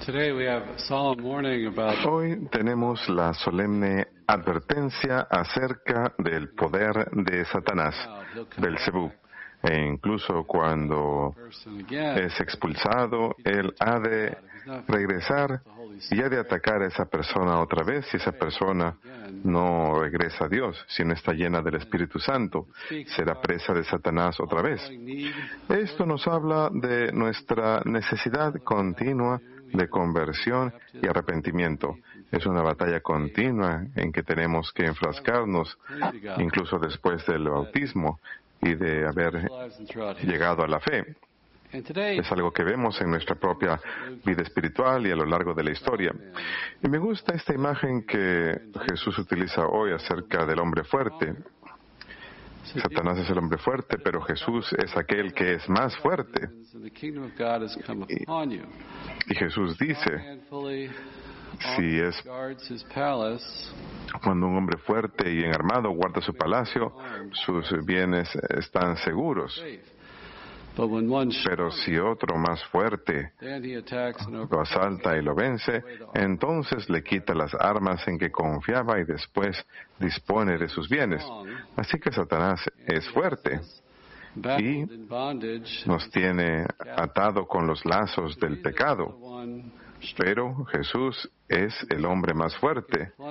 Hoy tenemos la solemne advertencia acerca del poder de Satanás, Belcebú. E incluso cuando es expulsado, él ha de regresar y ha de atacar a esa persona otra vez si esa persona no regresa a Dios, si no está llena del Espíritu Santo, será presa de Satanás otra vez. Esto nos habla de nuestra necesidad continua de conversión y arrepentimiento. Es una batalla continua en que tenemos que enfrascarnos, incluso después del bautismo y de haber llegado a la fe. Es algo que vemos en nuestra propia vida espiritual y a lo largo de la historia. Y me gusta esta imagen que Jesús utiliza hoy acerca del hombre fuerte. Satanás es el hombre fuerte, pero Jesús es aquel que es más fuerte. Y Jesús dice, si es cuando un hombre fuerte y enarmado guarda su palacio, sus bienes están seguros. Pero si otro más fuerte lo asalta y lo vence, entonces le quita las armas en que confiaba y después dispone de sus bienes. Así que Satanás es fuerte y nos tiene atado con los lazos del pecado. Pero Jesús es el hombre más fuerte